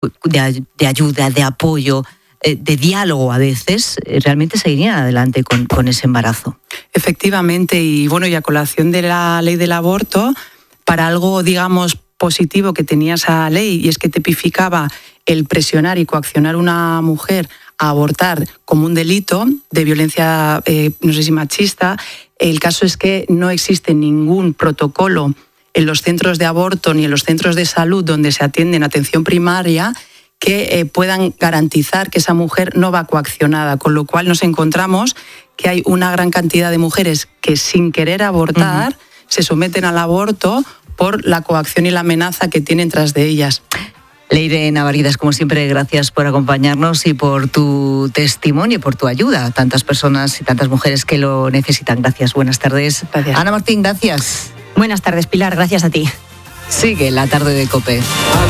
de ayuda, de apoyo, de diálogo a veces, realmente seguirían adelante con ese embarazo. Efectivamente, y a colación de la ley del aborto, para algo, digamos, positivo que tenía esa ley, y es que tipificaba el presionar y coaccionar a una mujer a abortar como un delito de violencia, no sé si machista. El caso es que no existe ningún protocolo en los centros de aborto ni en los centros de salud donde se atiende en atención primaria que puedan garantizar que esa mujer no va coaccionada, con lo cual nos encontramos que hay una gran cantidad de mujeres que sin querer abortar se someten al aborto por la coacción y la amenaza que tienen tras de ellas. Leire Navaridas, como siempre, gracias por acompañarnos y por tu testimonio, por tu ayuda a tantas personas y tantas mujeres que lo necesitan. Gracias, buenas tardes. Gracias. Ana Martín, gracias. Buenas tardes, Pilar, gracias a ti. Sigue la tarde de COPE.